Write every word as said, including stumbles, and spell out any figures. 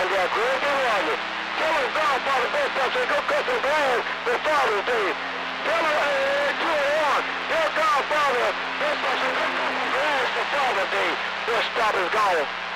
and they're going to run it. Tell us God, Father, best country, go cut some grass for Father's Day. Tell us, uh, two and one, dear God, Father, best country, go cut some grass for Father's Day. This stop is gone.